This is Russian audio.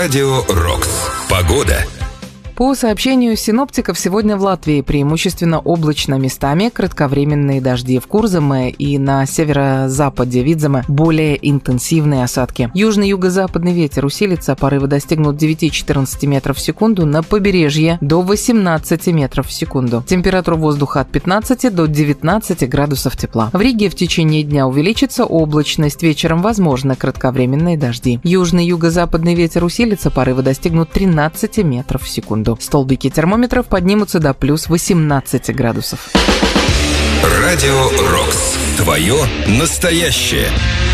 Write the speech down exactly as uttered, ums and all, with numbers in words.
Радио Рокс. Погода. По сообщению синоптиков, сегодня в Латвии преимущественно облачно, местами кратковременные дожди. В Курзаме и на северо-западе Видземе более интенсивные осадки. Южный юго-западный ветер усилится, порывы достигнут девять-четырнадцать метров в секунду, на побережье до восемнадцать метров в секунду. Температура воздуха от пятнадцати до девятнадцати градусов тепла. В Риге в течение дня увеличится облачность, вечером возможны кратковременные дожди. Южный юго-западный ветер усилится, порывы достигнут тринадцати метров в секунду. Столбики термометров поднимутся до плюс восемнадцати градусов. Радио Рокс. Твое настоящее.